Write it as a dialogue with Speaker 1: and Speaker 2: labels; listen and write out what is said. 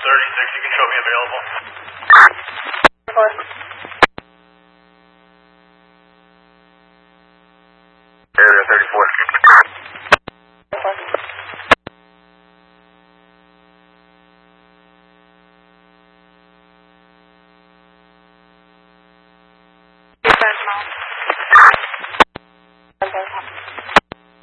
Speaker 1: 36, you can show me available. Area 34.
Speaker 2: Okay.